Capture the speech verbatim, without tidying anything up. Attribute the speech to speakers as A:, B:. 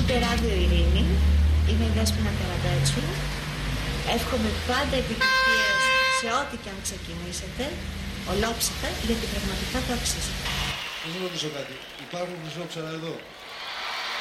A: Ακούτε ράδιο Ειρήνη. Είμαι η Δέσποινα Καραμπέτσου. Εύχομαι πάντα επιτυχίες σε ό,τι και αν ξεκινήσετε, ολόψυχα, γιατί πραγματικά το αξίζετε.
B: Να ρωτήσω κάτι. Υπάρχουν χρυσόψαρα εδώ?